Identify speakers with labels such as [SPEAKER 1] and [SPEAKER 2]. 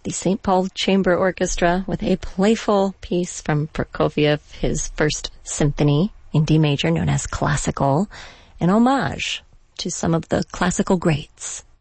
[SPEAKER 1] the St. Paul Chamber Orchestra with a playful piece from Prokofiev, his first symphony in D major known as Classical, an homage to some of the classical greats.